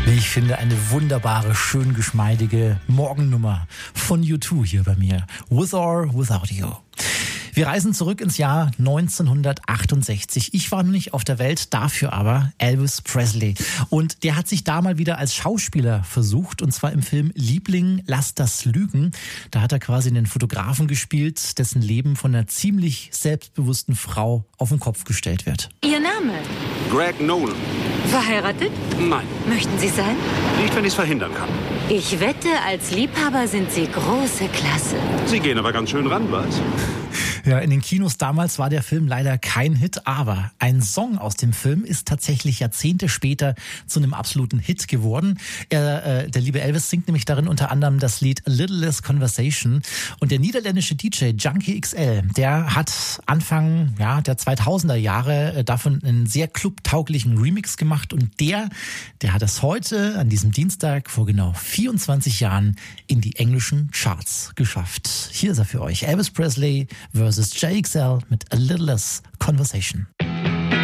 Wie ich finde, eine wunderbare, schön geschmeidige Morgennummer von U2 hier bei mir. With or Without You. Wir reisen zurück ins Jahr 1968. Ich war noch nicht auf der Welt, dafür aber Elvis Presley. Und der hat sich da mal wieder als Schauspieler versucht, und zwar im Film Liebling, lass das lügen. Da hat er quasi einen Fotografen gespielt, dessen Leben von einer ziemlich selbstbewussten Frau auf den Kopf gestellt wird. Ihr Name? Greg Nolan. Verheiratet? Nein, Möchten Sie sein? nicht, wenn ich es verhindern kann. Ich wette, als Liebhaber sind Sie große Klasse. Sie gehen aber ganz schön ran, was? Ja, in den Kinos damals war der Film leider kein Hit, aber ein Song aus dem Film ist tatsächlich Jahrzehnte später zu einem absoluten Hit geworden. Der liebe Elvis singt nämlich darin unter anderem das Lied A Little Less Conversation. Und der niederländische DJ Junkie XL, der hat Anfang der 2000er Jahre davon einen sehr clubtauglichen Remix gemacht. Und der hat es heute, an diesem Dienstag, vor genau 24 Jahren in die englischen Charts geschafft. Hier ist er für euch. Elvis Presley versus JXL mit A Little Less Conversation.